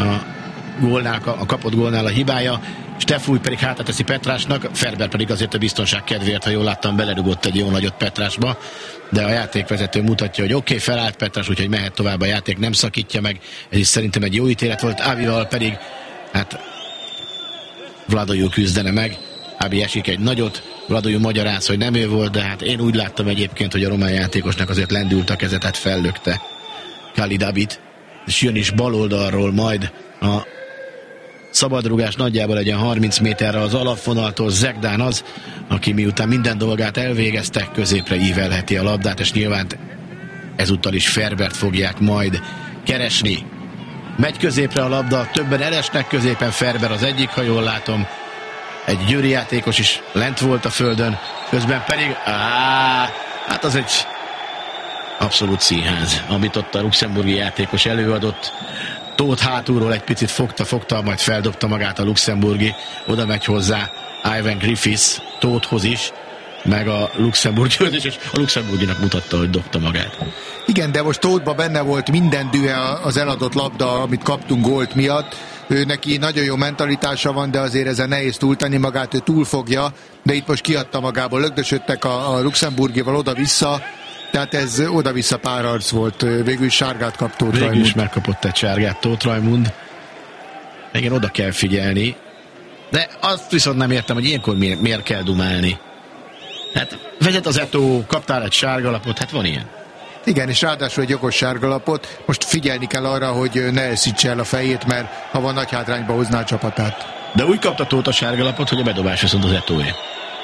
a kapott gólnál a hibája, Stefúj pedig hátrateszi Petrásnak, Ferber pedig azért a biztonság kedvéért, ha jól láttam, belerugott egy jó nagyot Petrásba, de a játékvezető mutatja, hogy oké, felállt Petrás, úgyhogy mehet tovább a játék, nem szakítja meg, ez is szerintem egy jó ítélet volt, Abival pedig hát Vladojú küzdene meg, Abi esik egy nagyot, Vladojú magyaráz, hogy nem ő volt, de hát én úgy láttam egyébként, hogy a román játékosnak azért lendült a keze, tehát fellökte Khalid Abit, és jön is bal oldalról majd a szabadrugás nagyjából egy 30 méterre az alapvonaltól, Zegdán az, aki miután minden dolgát elvégezte, középre ívelheti a labdát, és nyilván ezúttal is Ferbert fogják majd keresni. Megy középre a labda, többen elesnek középen, Ferber az egyik, ha jól látom, egy győri játékos is lent volt a földön, közben pedig hát az egy abszolút színház, amit ott a luxemburgi játékos előadott. Tóth hátulról egy picit fogta, majd feldobta magát a luxemburgi, oda megy hozzá Ivan Griffiths Tóthhoz is, meg a luxemburgihoz is, és a luxemburginak mutatta, hogy dobta magát. Igen, de most Tóthban benne volt minden dühe az eladott labda, amit kaptunk gólt miatt. Ő neki nagyon jó mentalitása van, de azért ezen nehéz túltenni magát, ő túlfogja, de itt most kiadta magából, lögdösödtek a luxemburgival oda-vissza, Tehát ez oda-vissza párharc volt, végül is sárgát kap Tóth Rajmund. Végül is megkapott egy sárgát Tóth Rajmund. Igen, oda kell figyelni. De azt viszont nem értem, hogy ilyenkor miért kell dumálni. Hát vegyed az Eto'o, kaptál egy sárgalapot, hát van ilyen. Igen, és ráadásul egy jogos sárgalapot. Most figyelni kell arra, hogy ne eszítse el a fejét, mert ha van nagy hátrányba hozná a csapatát. De úgy kapta Tóth a sárgalapot, hogy a bedobás viszont az Eto'é.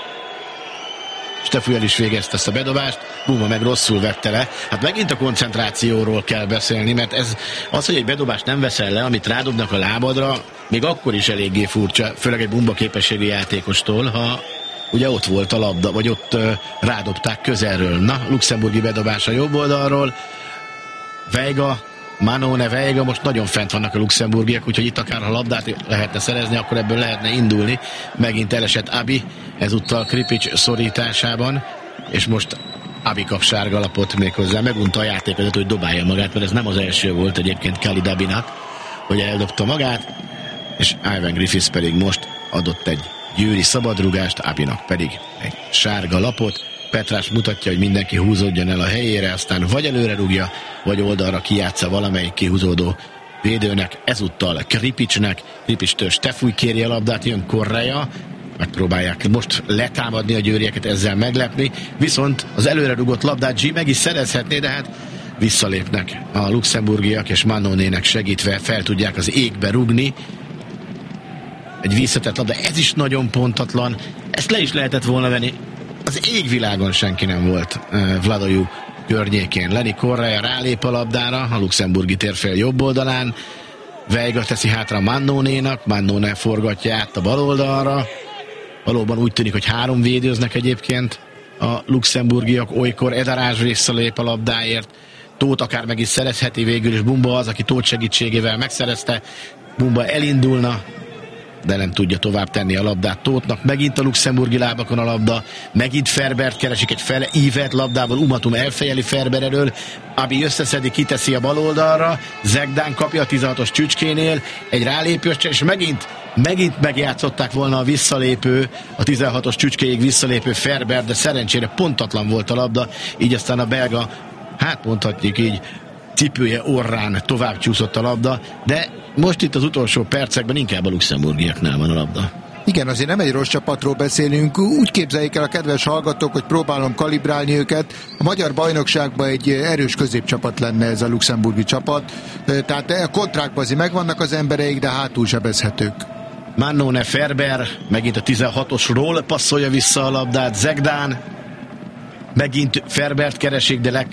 Steffi el is végezte ezt a bedobást, Buma meg rosszul vette le. Hát megint a koncentrációról kell beszélni, mert az, hogy egy bedobást nem veszel le, amit rádobnak a lábadra, még akkor is eléggé furcsa, főleg egy Bumba képességű játékostól, ha ugye ott volt a labda, vagy ott rádobták közelről. Na, luxemburgi bedobás a jobb oldalról, Veiga, Manone, Veiga, most nagyon fent vannak a luxemburgiak, úgyhogy itt akár ha labdát lehetne szerezni, akkor ebből lehetne indulni. Megint elesett Abi, ezúttal Kripics szorításában, és most Abi kap sárgalapot, méghozzá megunta a játékozat, hogy dobálja magát, mert ez nem az első volt egyébként Khalid Abinak, hogy eldobta magát, és Ivan Griffiths pedig most adott egy győri szabadrugást, Abinak pedig egy sárga lapot. Petrás mutatja, hogy mindenki húzódjon el a helyére, aztán vagy előre rúgja, vagy oldalra kijátsza valamelyik kihúzódó védőnek, ezúttal Kripicsnek, Kripicstől Stefúj kéri a labdát, jön Correa, megpróbálják most letámadni a győrieket, ezzel meglepni, viszont az előre rúgott labdát G meg is szerezhetné, de hát visszalépnek a luxemburgiak, és Manonének segítve fel tudják az égbe rúgni. Egy visszatett labda, ez is nagyon pontatlan, ezt le is lehetett volna venni. Az égvilágon senki nem volt Vladojú környékén. Lenny Correa rálép a labdára, a luxemburgi térfél jobb oldalán, Veiga teszi hátra Mannonénak, Mannone forgatja át a bal oldalra. Valóban úgy tűnik, hogy 3 védőznek egyébként a luxemburgiak, olykor Edarázs visszalép a labdáért, Tóth akár meg is szerezheti, végül is Bumba az, aki Tóth segítségével megszerezte. Bumba elindulna, de nem tudja tovább tenni a labdát Tóthnak. Megint a luxemburgi lábakon a labda, megint Ferbert keresik egy feleívelt labdából, Umatum elfejeli Ferber elől, Abi összeszedi, kiteszi a bal oldalra, Zegdán kapja a 16-os Csücskénél, egy rálépős, és megint megjátszották volna a visszalépő, a 16-os Csücskéig visszalépő Ferber, de szerencsére pontatlan volt a labda, így aztán a belga, hát mondhatjuk így, cipője orrán tovább csúszott a labda, de most itt az utolsó percekben inkább a luxemburgiaknál van a labda. Igen, azért nem egy rossz csapatról beszélünk. Úgy képzeljék el a kedves hallgatók, hogy próbálom kalibrálni őket. A magyar bajnokságban egy erős középcsapat lenne ez a luxemburgi csapat. Tehát a kontrákban azért megvannak az embereik, de hátul sebezhetők. Mannone, Ferber, megint a 16-osról passzolja vissza a labdát, Zegdán, megint Ferbert keresik, de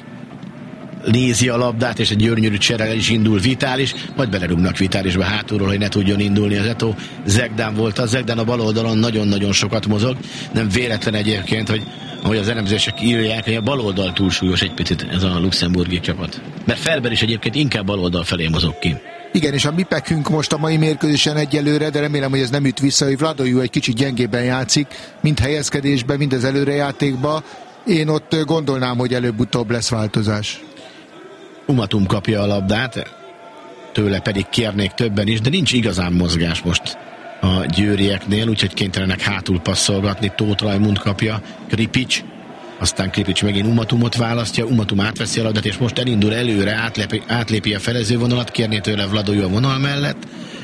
nézi a labdát, és egy gyönyörű cserel is indul Vitális, majd belerúgnak Vitálisba hátulról, hogy ne tudjon indulni az Eto'o. Zegdán volt az, Zegdán a bal oldalon nagyon-nagyon sokat mozog, nem véletlen egyébként, hogy ahogy az elemzések írják, hogy a bal oldal túlsúlyos egy picit ez a luxemburgi csapat. Mert Ferber is egyébként inkább bal oldal felé mozog ki. Igen, és a mi pekünk most a mai mérkőzésen egyelőre, de remélem, hogy ez nem üt vissza, hogy Vladojú egy kicsit gyengében játszik, mind helyezkedésben, mind az előrejátékban. Én ott gondolnám, hogy előbb-utóbb lesz változás. Umatum kapja a labdát, tőle pedig kérnék többen is, de nincs igazán mozgás most a győrieknél, úgyhogy kénytelenek hátul passzolgatni. Tóth Rajmund kapja, Kripics, aztán Kripics megint Umatumot választja, Umatum átveszi a labdát, és most elindul előre, átlépi a felezővonalat, kérné tőle Vladojú a vonal mellett,